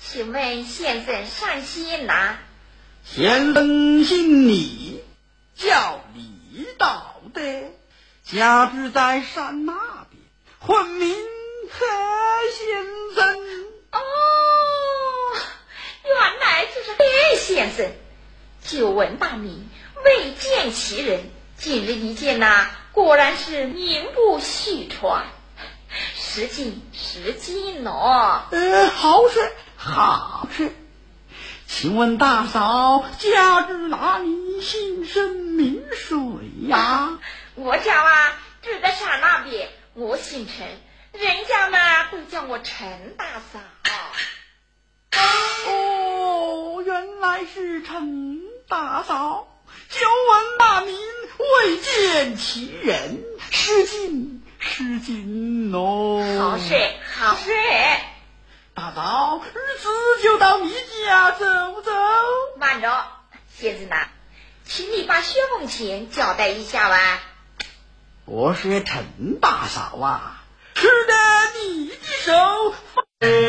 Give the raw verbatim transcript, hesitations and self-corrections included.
请问先生善心哪？ 先生姓李，叫李道德，家住在山那边，混名何先生。 哦，原来就是何先生。久闻大名，未见其人，今日一见呐，果然是名不虚传。十斤十斤哦。 呃，好事好事。请问大嫂家住哪里，姓甚名谁呀、啊？ 我家啊住在山那边，我姓陈，人家嘛都叫我陈大嫂。 哦，原来是陈大嫂，久闻大名，未见其人，失敬失敬哦。 好事好事。 大嫂，日子就到你家走走。 慢着，先生呐，请你把薛凤琴交代一下吧。 我是陈大嫂啊，吃得你的手。